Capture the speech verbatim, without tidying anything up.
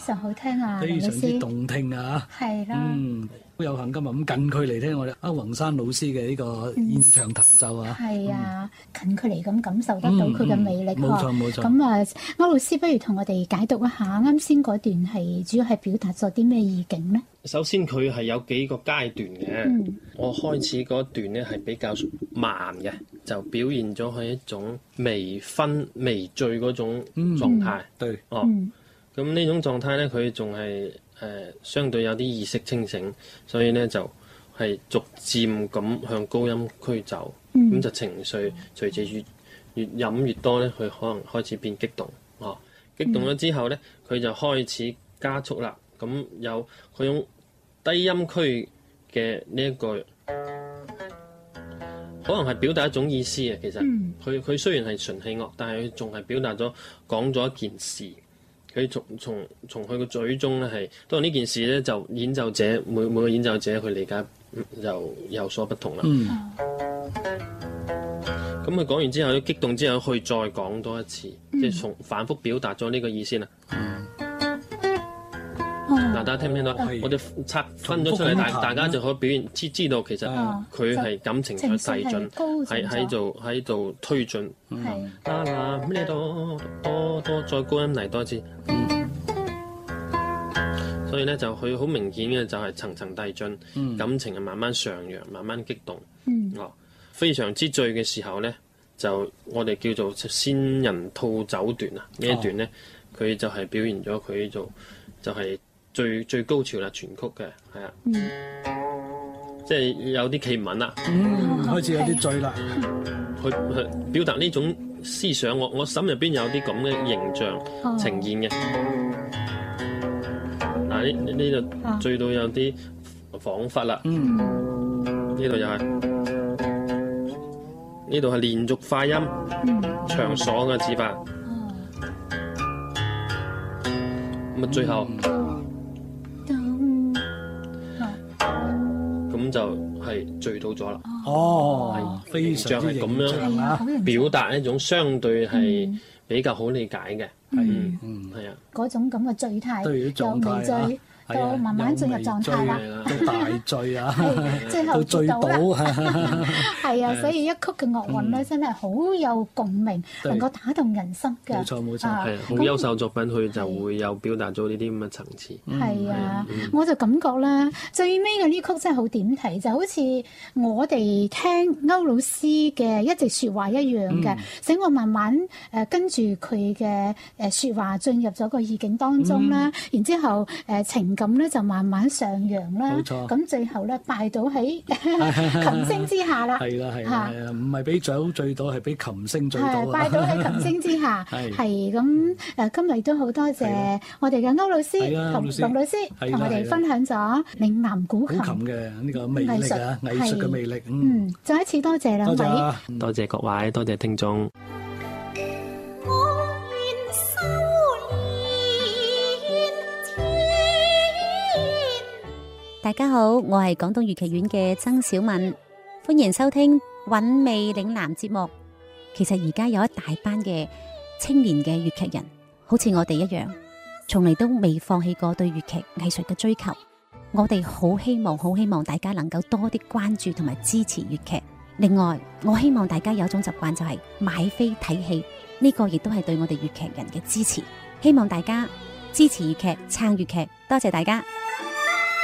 常好聽啊， 非常之動聽啊！ 係啦， 嗯，好有幸今日咁近距離聽我哋歐宏山老師嘅呢個現場彈奏啊！ 係、嗯、啊，近距離咁感受得到佢嘅魅力。 冇錯冇錯。 咁啊，歐老師不如同我哋解讀一下啱先嗰段係主要係表達咗啲咩意境呢？ 首先佢係有幾個階段嘅、嗯，我開始嗰段咧係比較慢嘅，就表現咗係一種微醺微醉嗰種狀態。 嗯、對， 哦，咁、嗯、呢種狀態咧，佢仲係誒相對有啲意識清醒，所以咧就係、是、逐漸咁向高音區走，咁、嗯、就情緒隨住越越飲越多咧，佢可能開始變激動。哦，激動咗之後咧，佢就開始加速啦。咁有佢用低音區嘅呢一個，可能係表達一種意思啊。其實佢佢雖然係純氣樂，但係佢仲係表達咗講咗一件事。佢從從從佢個嘴中咧係，當然呢件事咧就演奏者每每個演奏者佢理解就有所不同啦。咁佢講完之後，激動之後，佢再講多一次，嗯、即係從反覆表達咗呢個意思啦。嗱、哦，大家聽唔聽到？我哋拆分咗出嚟，大大家就可以表現知知道其實佢係感情在遞進，喺喺度喺度推進。係啦啦咩多多多再高音嚟多一次。嗯、所以咧就佢好明顯嘅就係層層遞進、嗯，感情係慢慢上揚，慢慢激動。嗯、哦，非常之醉嘅時候咧，就我哋叫做仙人吐酒段啊！呢一段咧，佢、哦、就係表現咗佢做就係、是。最最高潮啦，全曲嘅，係啊、嗯，即係有啲企唔穩啦， 嗯，開始有啲醉啦， 去去表達呢種思想，我我心入邊有啲咁嘅形象呈現嘅。嗱呢呢度醉到有啲恍惚啦，嗯，呢度又係呢度係連續化音，嗯、長鎖嘅指法，咁啊最後。嗯咁就係醉到咗啦。 哦，非常之形象啊！ 表達一種相對係比較好理解嘅， 係嗯係啊， 嗰種咁嘅醉態， 由微醉到慢慢進入狀態啦， 到大醉啊， 最後醉到啦，係啊，所以一曲嘅樂韻咧，真係好有共鳴，能夠打動人心嘅。 冇錯冇錯， 係好優秀作品，佢就會有表達咗呢啲咁嘅層次。 係啊，我就感覺咧，最尾嘅呢曲真係好點題，就好似我哋聽歐老師嘅一直説話一樣嘅，使我慢慢誒跟住佢嘅誒説話進入咗個意境當中啦，然之後誒情咁咧就慢慢上揚啦，咁最後咧拜倒喺琴聲之下啦。 係啦係啦係啊，唔係俾酒醉到，係俾琴聲醉到啊！ 拜倒喺琴聲之下，係咁誒。今日都好多謝我哋嘅歐老師同林老師同我哋分享咗嶺南古琴嘅呢個魅力啊，藝術嘅魅力。 嗯，再一次多謝兩位， 多謝各位，多謝聽眾。 大家好，我係廣東粵劇院嘅曾小敏，歡迎收聽韻味嶺南節目。其實而家有一大班嘅青年嘅粵劇人，好似我哋一樣，從嚟都未放棄過對粵劇藝術嘅追求。我哋好希望，好希望大家能夠多啲關注同埋支持粵劇。另外，我希望大家有一種習慣，就係買飛睇戲，呢個亦都係對我哋粵劇人嘅支持。希望大家支持粵劇，撐粵劇，多謝大家。